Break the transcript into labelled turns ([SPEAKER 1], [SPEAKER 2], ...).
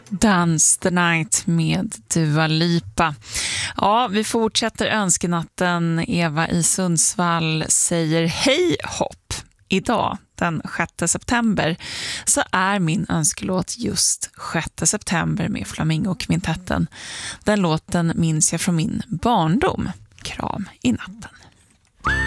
[SPEAKER 1] Dance the Night med Dua Lipa. Ja, vi fortsätter önskenatten. Eva i Sundsvall säger hej hopp. Idag, den 6 september, så är min önskelåt just 6 september med Flamingo-kvintetten. Den låten minns jag från min barndom. Kram i natten.